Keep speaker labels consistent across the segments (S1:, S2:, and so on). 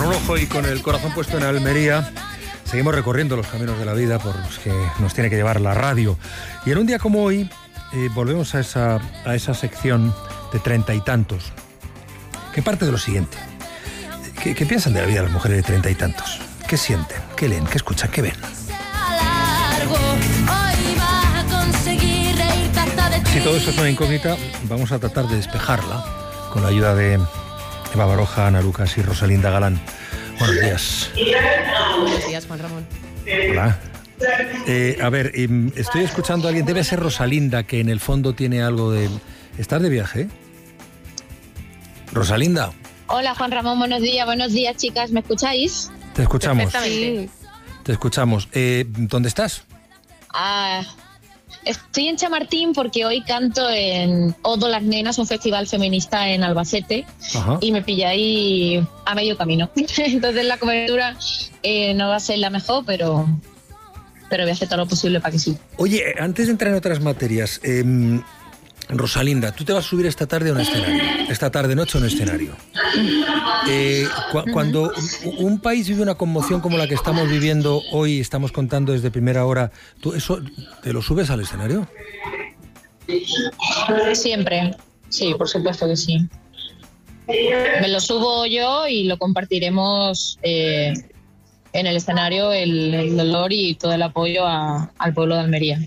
S1: Con un ojo y con el corazón puesto en Almería, seguimos recorriendo los caminos de la vida por los que nos tiene que llevar la radio. Y en un día como hoy, volvemos a esa sección de 30 y tantos, que parte de lo siguiente. ¿Qué piensan de la vida las mujeres de 30 y tantos? ¿Qué sienten? ¿Qué leen? ¿Qué escuchan? ¿Qué ven? Si todo eso es una incógnita, vamos a tratar de despejarla con la ayuda de Eva Baroja, Ana Lucas y Rosalinda Galán. Buenos días.
S2: Buenos días, Juan Ramón.
S1: Hola. A ver, estoy escuchando a alguien, debe ser Rosalinda, que en el fondo tiene algo de... ¿Estás de viaje? ¿Rosalinda?
S3: Hola, Juan Ramón, buenos días, chicas, ¿me escucháis?
S1: Te escuchamos.
S2: Perfectamente.
S1: Te escuchamos. ¿Dónde estás?
S3: Estoy en Chamartín porque hoy canto en Odo las Nenas, un festival feminista en Albacete. Ajá. Y me pilláis a medio camino. Entonces la cobertura no va a ser la mejor, pero voy a hacer todo lo posible para que sí.
S1: Oye, antes de entrar en otras materias, Rosalinda, tú te vas a subir esta tarde a un escenario, esta tarde-noche a un escenario. Cuando un país vive una conmoción como la que estamos viviendo hoy, estamos contando desde primera hora, ¿tú eso te lo subes al escenario?
S3: Siempre, sí, por supuesto que sí. Me lo subo yo y lo compartiremos en el escenario, el dolor y todo el apoyo al pueblo de Almería.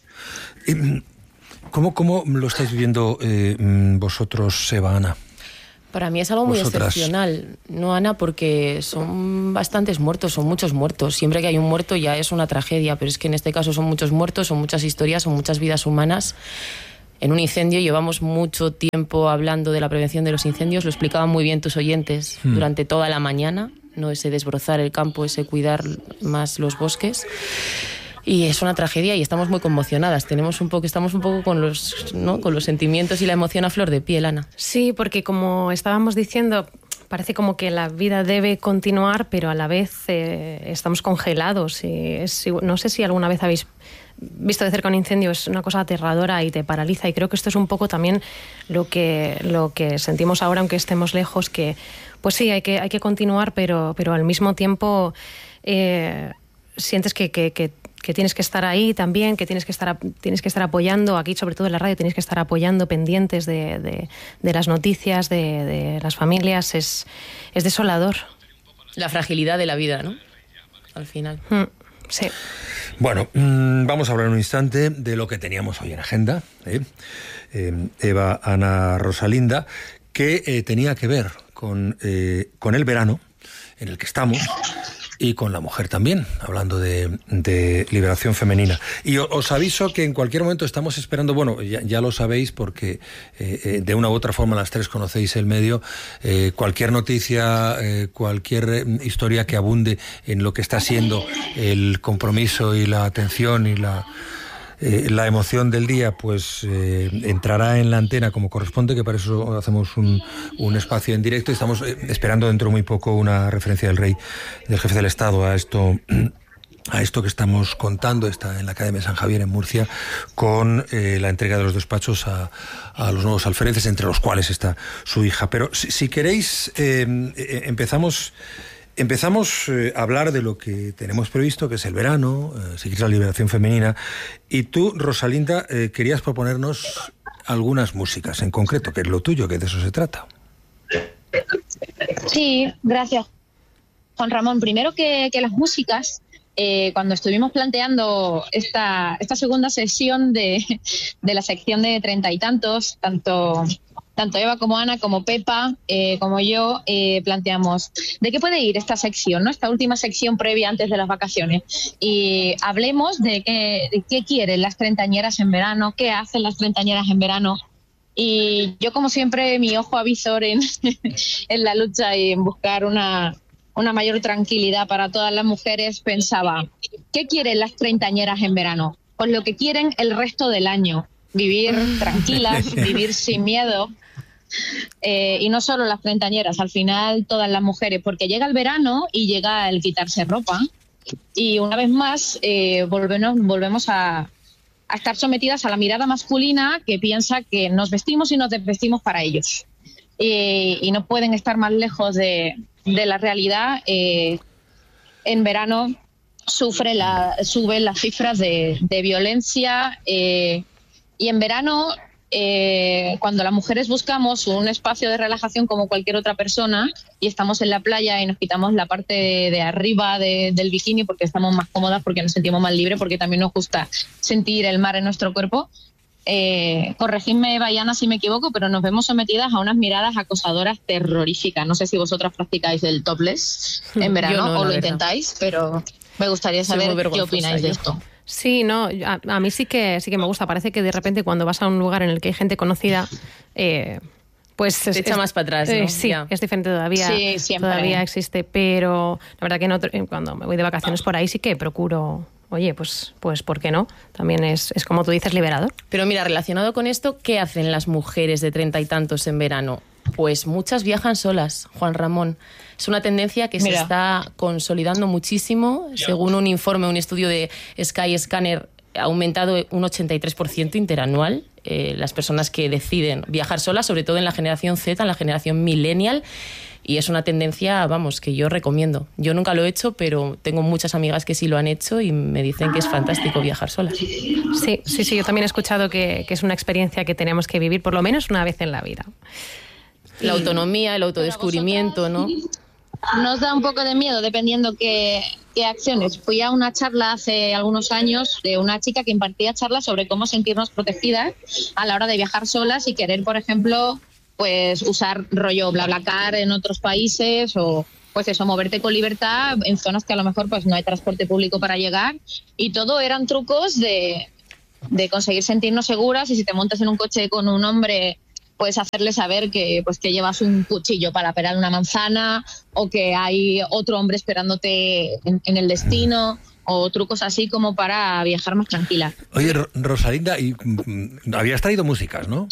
S1: ¿Cómo lo estáis viviendo vosotros, Eva, Ana?
S2: Para mí es algo muy excepcional, ¿no, Ana? Porque son bastantes muertos, son muchos muertos. Siempre que hay un muerto ya es una tragedia, pero es que en este caso son muchos muertos, son muchas historias, son muchas vidas humanas. En un incendio llevamos mucho tiempo hablando de la prevención de los incendios, lo explicaban muy bien tus oyentes durante toda la mañana, no ese desbrozar el campo, ese cuidar más los bosques. Y es una tragedia y estamos muy conmocionadas. Estamos un poco con los sentimientos y la emoción a flor de piel, Ana.
S4: Sí, porque como estábamos diciendo, parece como que la vida debe continuar, pero a la vez estamos congelados. No sé si alguna vez habéis visto de cerca un incendio, es una cosa aterradora y te paraliza. Y creo que esto es un poco también lo que sentimos ahora, aunque estemos lejos, que pues sí, hay que continuar, pero al mismo tiempo sientes que tienes que estar ahí también, que tienes que estar apoyando, aquí sobre todo en la radio tienes que estar apoyando, pendientes de las noticias, de las familias, es desolador.
S2: La fragilidad de la vida, ¿no? Al final.
S4: Sí.
S1: Bueno, vamos a hablar un instante de lo que teníamos hoy en agenda, Eva, Ana, Rosalinda, que tenía que ver con el verano en el que estamos, y con la mujer también, hablando de liberación femenina. Y os aviso que en cualquier momento estamos esperando, bueno, ya lo sabéis porque de una u otra forma las tres conocéis el medio, cualquier noticia, cualquier historia que abunde en lo que está siendo el compromiso y la atención y la emoción del día, pues entrará en la antena como corresponde, que para eso hacemos un espacio en directo y estamos esperando dentro de muy poco una referencia del jefe del Estado a esto que estamos contando. Está en la Academia San Javier en Murcia con la entrega de los despachos a los nuevos alfereces, entre los cuales está su hija. Pero si queréis, empezamos a hablar de lo que tenemos previsto, que es el verano, si quieres la liberación femenina. Y tú, Rosalinda, querías proponernos algunas músicas en concreto, que es lo tuyo, que de eso se trata.
S3: Sí, gracias, Juan Ramón. Primero que las músicas, cuando estuvimos planteando esta segunda sesión de la sección de 30 y tantos, tanto Eva como Ana, como Pepa, como yo, planteamos de qué puede ir esta sección, ¿no? Esta última sección previa antes de las vacaciones. Y hablemos de qué quieren las treintañeras en verano, qué hacen las treintañeras en verano. Y yo, como siempre, mi ojo avisor en la lucha y en buscar una mayor tranquilidad para todas las mujeres, pensaba, ¿qué quieren las treintañeras en verano? Pues lo que quieren el resto del año. Vivir tranquilas, vivir sin miedo. Y no solo las treintañeras, al final todas las mujeres, porque llega el verano y llega el quitarse ropa y una vez más volvemos a estar sometidas a la mirada masculina que piensa que nos vestimos y nos desvestimos para ellos, y no pueden estar más lejos de la realidad, en verano suben las cifras de violencia, y en verano, cuando las mujeres buscamos un espacio de relajación como cualquier otra persona y estamos en la playa y nos quitamos la parte de arriba del bikini porque estamos más cómodas, porque nos sentimos más libres, porque también nos gusta sentir el mar en nuestro cuerpo, corregidme, Bayana, si me equivoco, pero nos vemos sometidas a unas miradas acosadoras terroríficas. No sé si vosotras practicáis el topless en verano o lo intentáis, pero me gustaría saber qué opináis de esto.
S4: Sí, no, a mí sí que me gusta. Parece que de repente cuando vas a un lugar en el que hay gente conocida, pues
S2: te echa más para atrás, ¿no?
S4: Sí, es diferente todavía.
S3: Sí, siempre.
S4: Todavía existe, pero la verdad que cuando me voy de vacaciones por ahí sí que procuro. Oye, pues ¿por qué no? También es como tú dices, liberador.
S2: Pero mira, relacionado con esto, ¿qué hacen las mujeres de 30 y tantos en verano? Pues muchas viajan solas, Juan Ramón. Es una tendencia que se está consolidando muchísimo. Según un informe, un estudio de Skyscanner, ha aumentado un 83% interanual las personas que deciden viajar solas, sobre todo en la generación Z, en la generación millennial. Y es una tendencia, vamos, que yo recomiendo. Yo nunca lo he hecho, pero tengo muchas amigas que sí lo han hecho y me dicen que es fantástico viajar solas.
S4: Sí, yo también he escuchado que es una experiencia que tenemos que vivir por lo menos una vez en la vida.
S2: La autonomía, el autodescubrimiento, ¿no?
S3: Nos da un poco de miedo dependiendo qué acciones. Fui a una charla hace algunos años de una chica que impartía charlas sobre cómo sentirnos protegidas a la hora de viajar solas y querer, por ejemplo, pues usar rollo BlaBlaCar en otros países o pues eso, moverte con libertad en zonas que a lo mejor pues no hay transporte público para llegar, y todo eran trucos de conseguir sentirnos seguras. Y si te montas en un coche con un hombre, puedes hacerle saber que llevas un cuchillo para pelar una manzana, o que hay otro hombre esperándote en el destino, o trucos así como para viajar más tranquila.
S1: Oye, Rosalinda, habías traído músicas, ¿no?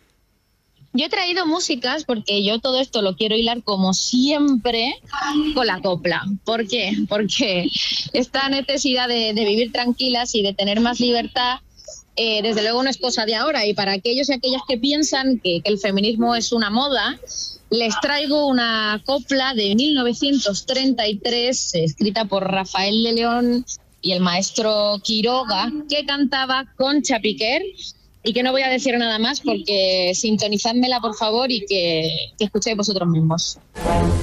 S3: Yo he traído músicas porque yo todo esto lo quiero hilar, como siempre, con la copla. ¿Por qué? Porque esta necesidad de vivir tranquilas y de tener más libertad, desde luego no es cosa de ahora. Y para aquellos y aquellas que piensan que el feminismo es una moda, les traigo una copla de 1933, escrita por Rafael de León y el maestro Quiroga, que cantaba Concha Piquer, y que no voy a decir nada más porque sintonizádmela, por favor, y que escuchéis vosotros mismos.